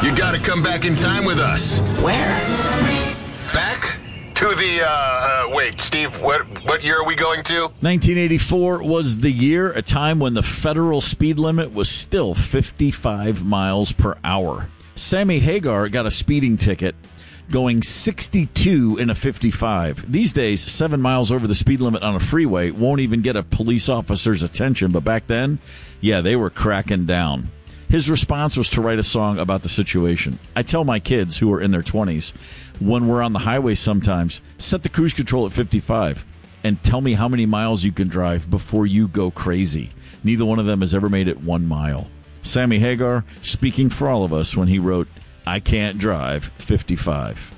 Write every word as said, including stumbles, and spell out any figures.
You got to come back in time with us. Where? Back to the, uh, uh, wait, Steve, what what year are we going to? nineteen eighty-four was the year, a time when the federal speed limit was still fifty-five miles per hour. Sammy Hagar got a speeding ticket going sixty-two in a fifty-five. These days, seven miles over the speed limit on a freeway won't even get a police officer's attention, but back then, yeah, they were cracking down. His response was to write a song about the situation. I tell my kids, who are in their twenties, when we're on the highway sometimes, set the cruise control at fifty-five and tell me how many miles you can drive before you go crazy. Neither one of them has ever made it one mile. Sammy Hagar speaking for all of us when he wrote, I Can't Drive fifty-five.